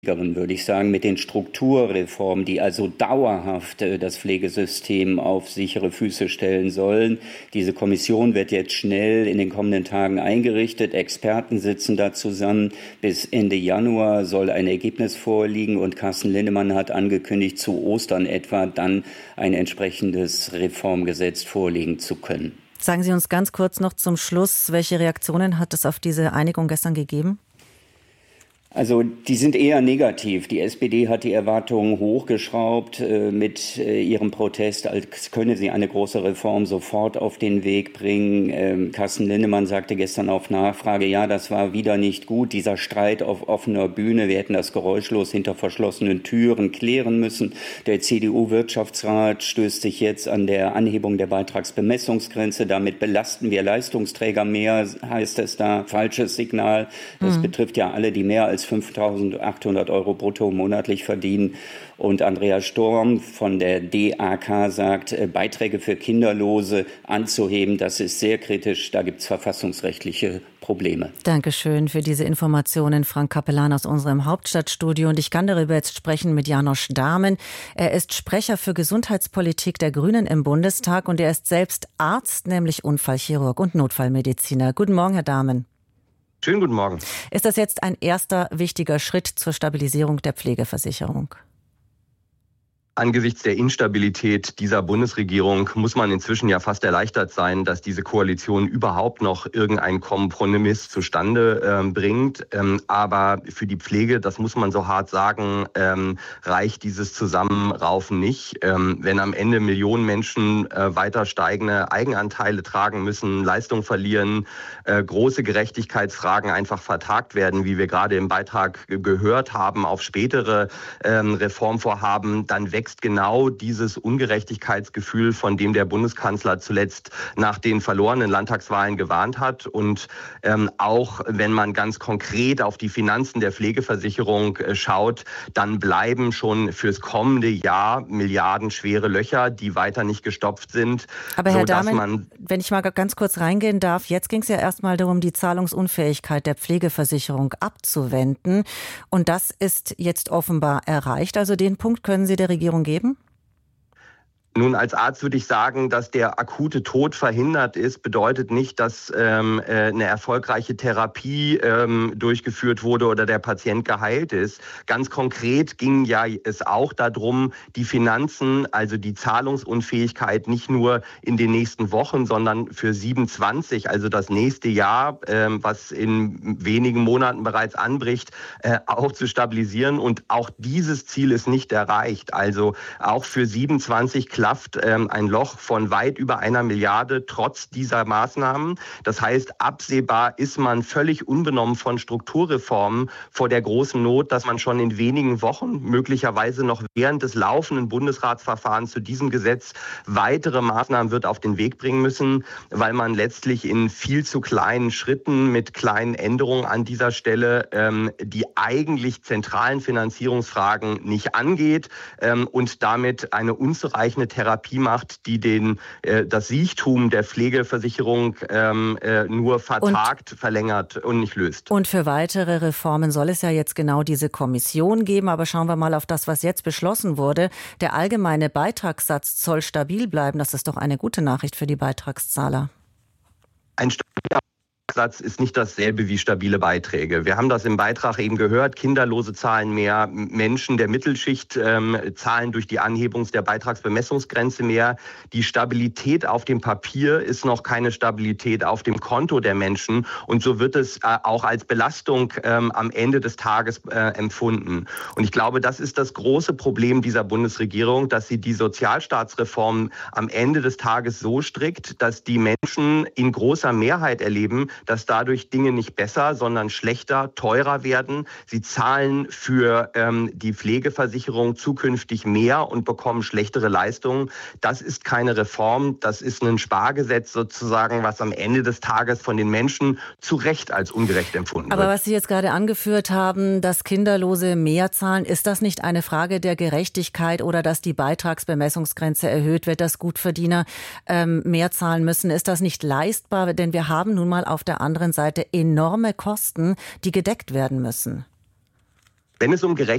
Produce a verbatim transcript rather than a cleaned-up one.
würde ich sagen, mit den Strukturreformen, die also dauerhaft äh, das Pflegesystem auf sichere Füße stellen sollen. Diese Kommission wird jetzt schnell in den kommenden Tagen eingerichtet. Experten sitzen da zusammen. Bis Ende Januar soll ein Ergebnis vorliegen und Carsten Linnemann hat angekündigt, zu Ostern etwa dann ein entsprechendes Reformgesetz vorlegen zu können. Sagen Sie uns ganz kurz noch zum Schluss, welche Reaktionen hat es auf diese Einigung gestern gegeben? Also die sind eher negativ. Die S P D hat die Erwartungen hochgeschraubt äh, mit äh, ihrem Protest, als könne sie eine große Reform sofort auf den Weg bringen. Ähm, Carsten Linnemann sagte gestern auf Nachfrage, ja, das war wieder nicht gut, dieser Streit auf offener Bühne. Wir hätten das geräuschlos hinter verschlossenen Türen klären müssen. Der C D U-Wirtschaftsrat stößt sich jetzt an der Anhebung der Beitragsbemessungsgrenze. Damit belasten wir Leistungsträger mehr, heißt es da. Falsches Signal. Das mhm. betrifft ja alle, die mehr als fünftausendachthundert Euro brutto monatlich verdienen. Und Andreas Storm von der D A K sagt, Beiträge für Kinderlose anzuheben, das ist sehr kritisch. Da gibt es verfassungsrechtliche Probleme. Dankeschön für diese Informationen, Frank Capellan aus unserem Hauptstadtstudio. Und ich kann darüber jetzt sprechen mit János Dámen. Er ist Sprecher für Gesundheitspolitik der Grünen im Bundestag und er ist selbst Arzt, nämlich Unfallchirurg und Notfallmediziner. Guten Morgen, Herr Dámen. Schönen guten Morgen. Ist das jetzt ein erster wichtiger Schritt zur Stabilisierung der Pflegeversicherung? Angesichts der Instabilität dieser Bundesregierung muss man inzwischen ja fast erleichtert sein, dass diese Koalition überhaupt noch irgendeinen Kompromiss zustande äh, bringt. Ähm, aber für die Pflege, das muss man so hart sagen, ähm, reicht dieses Zusammenraufen nicht. Ähm, wenn am Ende Millionen Menschen äh, weiter steigende Eigenanteile tragen müssen, Leistung verlieren, äh, große Gerechtigkeitsfragen einfach vertagt werden, wie wir gerade im Beitrag gehört haben, auf spätere ähm, Reformvorhaben, dann wächst genau dieses Ungerechtigkeitsgefühl, von dem der Bundeskanzler zuletzt nach den verlorenen Landtagswahlen gewarnt hat. Und ähm, auch wenn man ganz konkret auf die Finanzen der Pflegeversicherung äh, schaut, dann bleiben schon fürs kommende Jahr milliardenschwere Löcher, die weiter nicht gestopft sind. Aber Herr Dámen, wenn ich mal ganz kurz reingehen darf, jetzt ging es ja erstmal darum, die Zahlungsunfähigkeit der Pflegeversicherung abzuwenden. Und das ist jetzt offenbar erreicht. Also den Punkt können Sie der Regierung geben? Nun, als Arzt würde ich sagen, dass der akute Tod verhindert ist, bedeutet nicht, dass ähm, eine erfolgreiche Therapie ähm, durchgeführt wurde oder der Patient geheilt ist. Ganz konkret ging ja es auch darum, die Finanzen, also die Zahlungsunfähigkeit nicht nur in den nächsten Wochen, sondern für siebenundzwanzig, also das nächste Jahr, ähm, was in wenigen Monaten bereits anbricht, äh, auch zu stabilisieren. Und auch dieses Ziel ist nicht erreicht. Also auch für siebenundzwanzig klafft ähm, ein Loch von weit über einer Milliarde trotz dieser Maßnahmen. Das heißt, absehbar ist man völlig unbenommen von Strukturreformen vor der großen Not, dass man schon in wenigen Wochen, möglicherweise noch während des laufenden Bundesratsverfahrens zu diesem Gesetz, weitere Maßnahmen wird auf den Weg bringen müssen, weil man letztlich in viel zu kleinen Schritten mit kleinen Änderungen an dieser Stelle ähm, die eigentlich zentralen Finanzierungsfragen nicht angeht ähm, und damit eine unzureichende Therapie macht, die den, äh, das Siechtum der Pflegeversicherung ähm, äh, nur vertagt, und, verlängert und nicht löst. Und für weitere Reformen soll es ja jetzt genau diese Kommission geben. Aber schauen wir mal auf das, was jetzt beschlossen wurde. Der allgemeine Beitragssatz soll stabil bleiben. Das ist doch eine gute Nachricht für die Beitragszahler. Ein stabiler Satz ist nicht dasselbe wie stabile Beiträge. Wir haben das im Beitrag eben gehört. Kinderlose zahlen mehr, Menschen der Mittelschicht ähm, zahlen durch die Anhebung der Beitragsbemessungsgrenze mehr. Die Stabilität auf dem Papier ist noch keine Stabilität auf dem Konto der Menschen. Und so wird es äh, auch als Belastung ähm, am Ende des Tages äh, empfunden. Und ich glaube, das ist das große Problem dieser Bundesregierung, dass sie die Sozialstaatsreform am Ende des Tages so strickt, dass die Menschen in großer Mehrheit erleben, dass dadurch Dinge nicht besser, sondern schlechter, teurer werden. Sie zahlen für ähm, die Pflegeversicherung zukünftig mehr und bekommen schlechtere Leistungen. Das ist keine Reform, das ist ein Spargesetz sozusagen, was am Ende des Tages von den Menschen zu Recht als ungerecht empfunden wird. Aber was Sie jetzt gerade angeführt haben, dass Kinderlose mehr zahlen, ist das nicht eine Frage der Gerechtigkeit oder dass die Beitragsbemessungsgrenze erhöht wird, dass Gutverdiener ähm, mehr zahlen müssen? Ist das nicht leistbar? Denn wir haben nun mal auf der anderen Seite enorme Kosten, die gedeckt werden müssen. Wenn es um Gerechtigkeit